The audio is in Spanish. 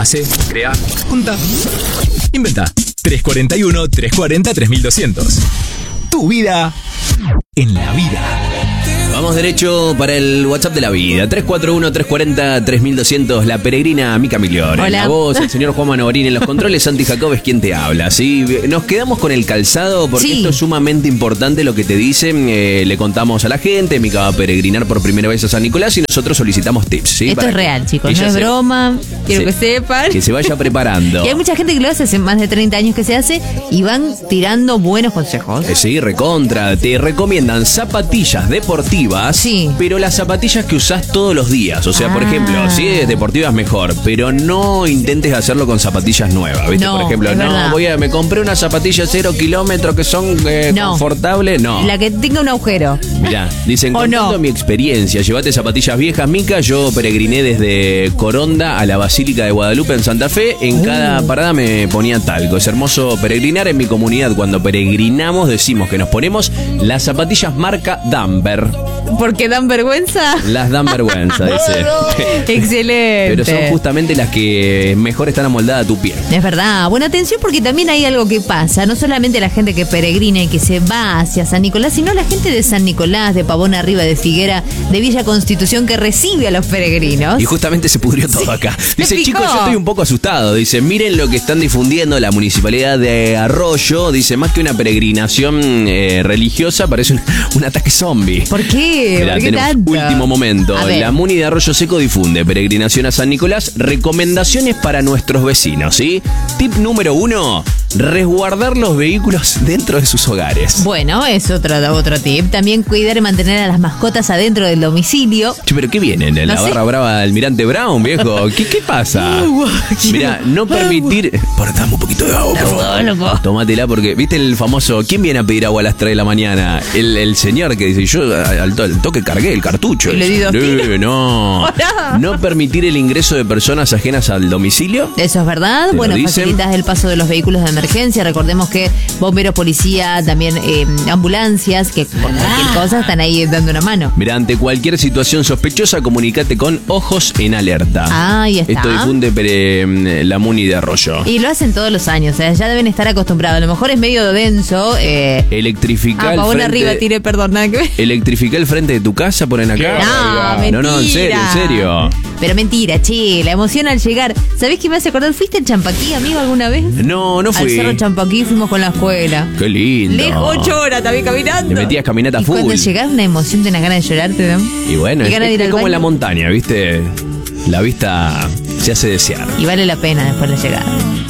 Hace, crea, junta, inventa. 341-340-3200. Tu vida en la vida. Vamos derecho para el WhatsApp de la vida. 341-340-3200. La peregrina Mica Migliore. Hola. La voz, el señor Juan Manovarín en los controles. Santi Jacob es quien te habla. ¿Sí? Nos quedamos con el calzado porque Sí. esto es sumamente importante lo que te dicen. Le contamos a la gente. Mica va a peregrinar por primera vez a San Nicolás y nosotros solicitamos tips. ¿sí? Esto Para es que real, chicos, ella no es se- broma. Quiero Sí. que sepan. Que se vaya preparando. Y hay mucha gente que lo hace más de 30 años que se hace y van tirando buenos consejos. Sí, recontra. Te recomiendan zapatillas deportivas, Sí. pero las zapatillas que usás todos los días. O sea, por Ah. ejemplo, si es deportivas mejor, pero no intentes hacerlo con zapatillas nuevas. ¿Viste? No, Por ejemplo, es verdad. me compré unas zapatillas 0 kilómetros que son No. confortables. No. La que tenga un agujero. Mirá, dicen, ¿O contando no? mi experiencia, llevate zapatillas viejas, Mica. Yo peregriné desde Coronda a la Basílica de Guadalupe en Santa Fe. En cada parada me ponía talco. Es hermoso peregrinar. En mi comunidad, cuando peregrinamos, decimos que nos ponemos las zapatillas marca Damber. ¿Porque dan vergüenza? Las dan vergüenza, dice. Excelente. Pero son justamente las que mejor están amoldadas a tu piel. Es verdad. Bueno, atención porque también hay algo que pasa. No solamente la gente que peregrina y que se va hacia San Nicolás, sino la gente de San Nicolás, de Pavón Arriba, de Figuera, de Villa Constitución que recibe a los peregrinos. Y justamente se pudrió todo acá. Dice, picó. chicos, yo estoy un poco asustado. Dice, miren lo que están difundiendo la municipalidad de Arroyo. Dice, más que una peregrinación religiosa, parece un ataque zombie. ¿Por qué? Mirá, ¿Por qué tenemos tanto? último momento. A ver. La Muni de Arroyo Seco difunde peregrinación a San Nicolás. Recomendaciones para nuestros vecinos, ¿sí? Tip número 1. Resguardar los vehículos dentro de sus hogares. Bueno, es otro tip. También cuidar y mantener a las mascotas adentro del domicilio. Che, ¿pero qué vienen? ¿La No sé. barra brava del Almirante Brown, viejo? ¿Qué pasa? Mira, no permitir... Dame un poquito de agua, por favor. loco. Tómatela porque, ¿viste el famoso... ¿Quién viene a pedir agua a las 3 de la mañana? El señor que dice, yo al toque cargué el cartucho. Y le di 2 kilos. No. Hola. No permitir el ingreso de personas ajenas al domicilio. Eso es verdad. ¿Te lo Bueno, dicen? facilitas el paso de los vehículos de emergencia. Recordemos que bomberos, policía, también ambulancias, que por cualquier cosa están ahí dando una mano. Mira, ante cualquier situación sospechosa, comunicate con Ojos en Alerta. Ahí está. Esto difunde la Muni de Arroyo. Y lo hacen todos los años, ya deben estar acostumbrados. A lo mejor es medio denso. Electrificar el Pavón frente... Arriba, tiré, perdón, nada que ver. Electrificar el frente de tu casa, ponen acá. No, No, en serio, mentira. en serio. Pero mentira, che, la emoción al llegar. ¿Sabés qué me hace acordar? ¿Fuiste al Champaquí, amigo, alguna vez? No Al fui. Cerro Champaquí fuimos con la escuela. Qué lindo. Lejos, 8 horas también caminando. Le metías caminata y full. cuando llegás una emoción, te una ganas de llorarte, ¿no? Y bueno, Y ganas de ir es al como en baño. la montaña, ¿viste? La vista se hace desear. Y vale la pena después de llegar.